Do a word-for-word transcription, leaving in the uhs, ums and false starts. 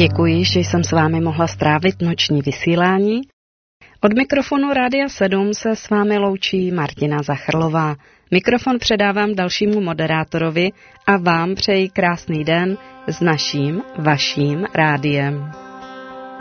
Děkuji, že jsem s vámi mohla strávit noční vysílání. Od mikrofonu Rádia sedm se s vámi loučí Martina Zachrlová. Mikrofon předávám dalšímu moderátorovi a vám přeji krásný den s naším, vaším rádiem.